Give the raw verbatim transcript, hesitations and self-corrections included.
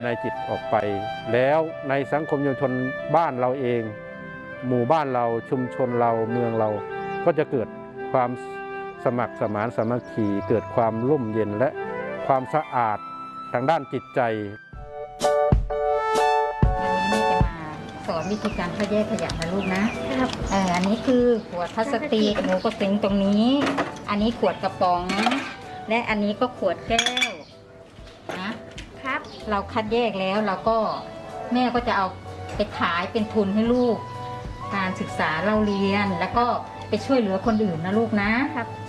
นายจิตออกไปแล้วในสังคมชุมชนบ้านเราเองหมู่บ้านเราชุมชนเราเมืองเราก็จะเกิดความสมัครสมานสามัคคีเกิดความร่มเย็นและความสะอาดทางด้านจิตใจอันนี้แม่จะมาสอนวิธีการคัดแยกขยะนะลูกนะครับเอออันนี้คือขวดพลาสติกหนูก็สิงตรงนี้อันนี้ขวดกระป๋องและอันนี้ก็ขวดแก้วนะครับเราคัดแยกแล้วเราก็แม่ก็จะเอาไปขายเป็นทุนให้ลูกการศึกษาเราเรียนแล้วก็ไปช่วยเหลือคนอื่นนะลูกนะครับ